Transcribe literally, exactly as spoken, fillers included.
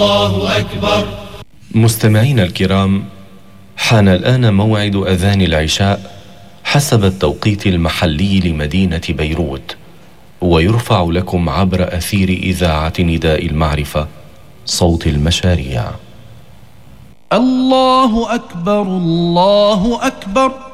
الله أكبر. مستمعينا الكرام، حان الآن موعد أذان العشاء حسب التوقيت المحلي لمدينة بيروت، ويرفع لكم عبر أثير إذاعة نداء المعرفة صوت المشاريع. الله أكبر الله أكبر.